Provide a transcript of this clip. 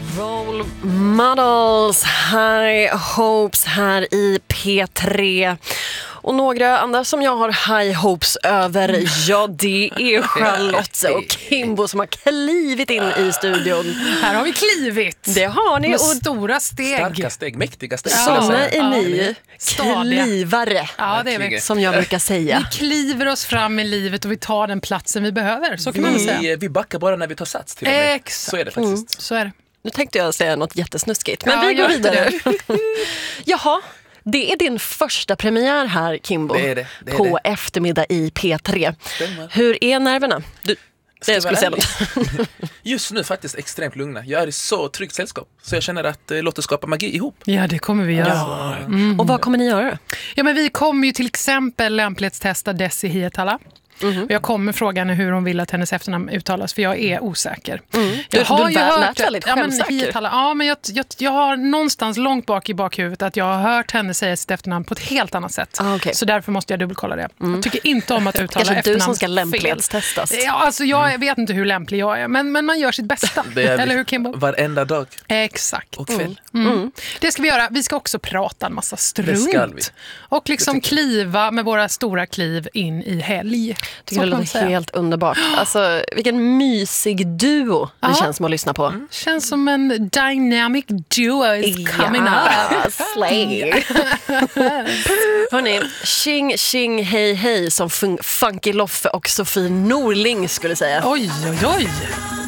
Role Models, High Hopes här i P3. Och några andra som jag har high hopes över, ja, det är Charlotte och Kimbo som har klivit in i studion. Här har vi klivit. Det har ni. Med Och stora steg. Starka steg, mäktiga steg. såna är ni klivare, Ja, det är vi. som jag brukar säga. Vi kliver oss fram i livet och vi tar den platsen vi behöver. Så kan man väl säga. Vi backar bara när vi tar sats till och med. Exakt. Så är det faktiskt. Så är det. Nu tänkte jag säga något jättesnuskigt, men Ja, vi går gör vidare. Jaha, det är din första premiär här, Kimbo. Det är det är på det. eftermiddag i P3. Stämmer. Hur är nerverna? Jag skulle säga något. Just nu faktiskt extremt lugna. Jag är i så tryggt sällskap. Så jag känner att låt oss skapa magi ihop. Ja, det kommer vi göra. Ja. Och vad kommer ni göra? Ja, men vi kommer ju till exempel lämplighetstesta Desi Hietala. Och jag kommer fråga henne hur hon vill att hennes efternamn uttalas, för jag är osäker. Du lät väldigt självsäker. Hietala, ja, men jag har någonstans långt bak i bakhuvudet att jag har hört henne säga sitt efternamn på ett helt annat sätt. Okay. Så därför måste jag dubbelkolla det. Jag tycker inte om att uttala efternamn. Kanske du som ska lämplighetstestas. Ja, alltså jag vet inte hur lämplig jag är, men man gör sitt bästa. Eller hur, Kimbo? Varenda dag. Exakt. Och kväll. Det ska vi göra. Vi ska också prata en massa strunt. Det ska vi. Och liksom kliva med våra stora kliv in i helg. Det låter helt underbart. Alltså, vilken mysig duo det känns som att lyssna på. Känns som en dynamic duo is coming up. Slay. Hörrni, tjing tjing hej hej som Funky Loffe och Sofie Norling skulle säga. Oj, oj, oj.